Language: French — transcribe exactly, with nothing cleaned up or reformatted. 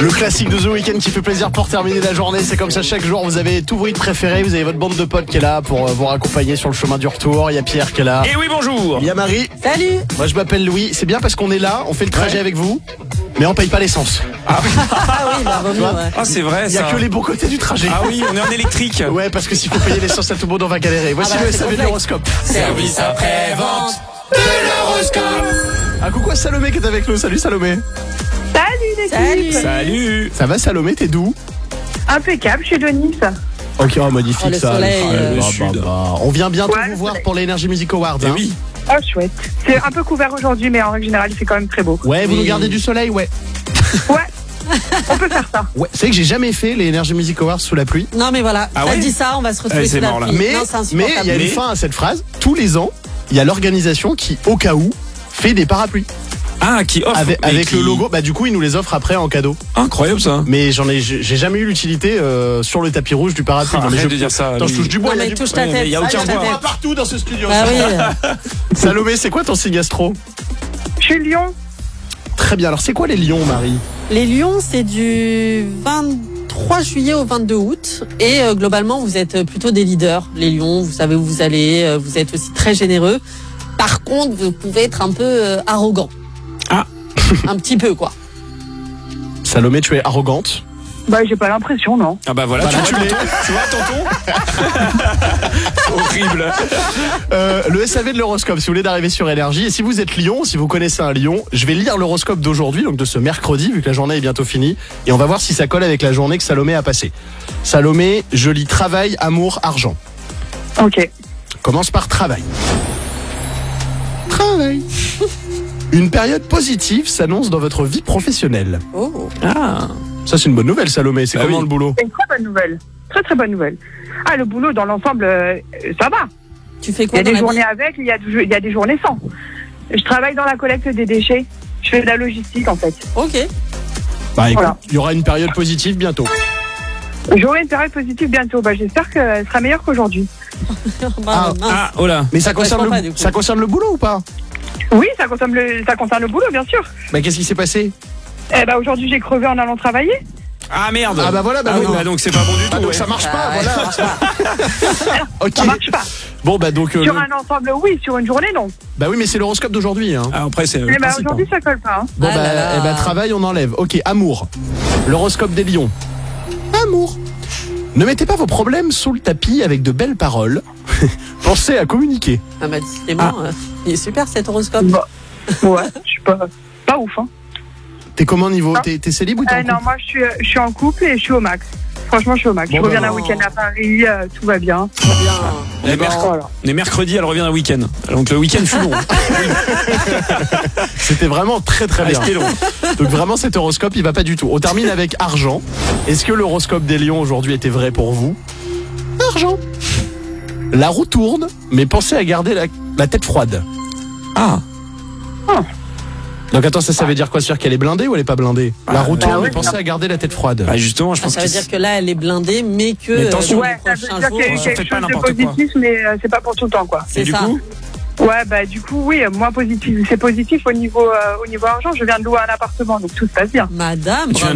Le classique de The Weeknd qui fait plaisir pour terminer la journée. C'est comme ça chaque jour. Vous avez tout vos hits préférés. Vous avez votre bande de potes qui est là pour vous accompagner sur le chemin du retour. Il y a Pierre qui est là. Et oui, bonjour. Il y a Marie. Salut. Moi je m'appelle Louis. C'est bien parce qu'on est là, on fait le trajet ouais. avec vous, mais on paye pas l'essence. Ah oui, bah vaut mieux, ouais. Ah c'est vrai ça. Il y a que les bons côtés du trajet. Ah oui, on est en électrique. Ouais, parce que s'il faut payer l'essence à tout le monde, on va galérer. Voici ah bah, le S A V de l'horoscope. Service après-vente de l'horoscope. Ah coucou à Salomé qui est avec nous. Salut Salomé. Salut l'équipe. Salut. Salut. Ça va Salomé, t'es d'où? Impeccable, je suis de Nice. Ok, oh, magnifique oh, le ça. Soleil, le, euh... bah, sud. bah, bah. On vient bientôt ouais, vous voir pour l'Energy Music Awards. Hein. Oui. Oh chouette. C'est un peu couvert aujourd'hui, mais en règle générale, c'est quand même très beau. Ouais, vous oui. nous gardez du soleil, ouais. Ouais. On peut faire ça. Ouais, c'est vrai que j'ai jamais fait les Energy Music Awards sous la pluie. Non mais voilà, ah ça ouais dit ça, on va se retrouver ah, sous la mort, pluie. Mais non, mais il y a une mais... fin à cette phrase. Tous les ans, il y a l'organisation qui, au cas où, fait des parapluies. Ah, qui offre avec, avec qui... le logo. Bah du coup, ils nous les offrent après en cadeau. Incroyable ça. Mais j'en ai, j'ai jamais eu l'utilité euh, sur le tapis rouge du parapluie. Ah, non, mais arrête je de dire ça. Attends, je touche du bois. Non, mais du... touche ta tête. Il y a aucun ah, bois partout dans ce studio. Ah oui. Salomé, c'est quoi ton signe astro? Je suis Lyon. Très bien. Alors c'est quoi les lions, Marie? Les lions, c'est du vingt-trois juillet au vingt-deux août. Et euh, globalement, vous êtes plutôt des leaders. Les lions, vous savez où vous allez. Euh, vous êtes aussi très généreux. Par contre, vous pouvez être un peu euh, arrogant. Ah. Un petit peu, quoi. Salomé, tu es arrogante? Bah, j'ai pas l'impression, non. Ah bah voilà, bah, tu, tu, vois, tonton, tu vois tonton. Horrible. Euh, le S A V de l'horoscope, si vous voulez d'arriver sur Énergie. Et si vous êtes lion, si vous connaissez un lion, je vais lire l'horoscope d'aujourd'hui, donc de ce mercredi, vu que la journée est bientôt finie. Et on va voir si ça colle avec la journée que Salomé a passée. Salomé, je lis travail, amour, argent. Ok. Commence par travail. Travail. Une période positive s'annonce dans votre vie professionnelle. Oh. Ah. Ça, c'est une bonne nouvelle, Salomé. C'est bah comment oui. le boulot? C'est une très bonne nouvelle. Très très bonne nouvelle. Ah, le boulot, dans l'ensemble, euh, ça va. Tu fais Il y quoi a dans des la journées vie? avec, il y, a, il y a des journées sans. Je travaille dans la collecte des déchets. Je fais de la logistique, en fait. Ok. Bah écoute, Voilà. il y aura une période positive bientôt. J'aurai une période positive bientôt. Bah, j'espère qu'elle sera meilleure qu'aujourd'hui. bah, Ah. mince. Ah, oh là. Mais ça, Ça concerne, correspond le, pas, du coup. ça concerne le boulot ou pas? Oui, ça concerne le, ça concerne le boulot, bien sûr. Bah qu'est-ce qui s'est passé? Eh bah, aujourd'hui, j'ai crevé en allant travailler. Ah merde. Ah bah voilà, bah ah, oui, oui, bah. bah donc c'est pas bon du tout. Ah, donc ouais. ça marche pas, Ah, ouais, voilà. ça marche pas. Ok. Ça marche pas. Bon bah donc euh, Sur le- un ensemble, oui. Sur une journée, non. bah oui, mais c'est l'horoscope d'aujourd'hui hein. Ah, après c'est le Eh bah, principe, aujourd'hui, hein. ça colle pas. Hein. Bon Ah bah, là là. eh bah travail on enlève. Ok, amour. L'horoscope des lions. Amour. Ne mettez pas vos problèmes sous le tapis avec de belles paroles. Pensez à communiquer. Ah bah décidément, euh, il est super cet horoscope. Bah, ouais, je suis pas, pas ouf. Hein. T'es comment niveau? Non. T'es, t'es célib ou t'es en Euh, non, couple? moi, je suis, je suis en couple et je suis au max. Franchement, je suis au max. Bon, je bah, reviens d'un non. week-end à Paris, euh, tout va bien. Très bien. Les, ben, merc- Voilà. les mercredis, elle revient un week-end. Donc le week-end fut long. C'était vraiment très très Ah, bien. c'était long. Donc vraiment cet horoscope il va pas du tout. On termine avec argent. Est-ce que l'horoscope des lions aujourd'hui était vrai pour vous? Argent. La roue tourne, mais pensez à garder la, la tête froide. Ah. Donc attends, ça, ça veut dire quoi? C'est-à-dire qu'elle est blindée ou elle est pas blindée? La Ah, roue bah tourne, oui, mais pensez non. à garder la tête froide. Bah justement, je Ah, pense ça veut que dire que là, elle est blindée, mais que Mais attention. euh, Ouais, dans ça les veut prochains dire jours, qu'il y a eu euh, quelque faites pas chose de n'importe quoi. positif, mais euh, c'est pas pour tout le temps, quoi. c'est Et du ça. coup, Ouais, bah du coup, oui, moins positif. C'est positif au niveau, euh, au niveau argent. Je viens de louer un appartement, donc tout se passe bien. Madame, tu viens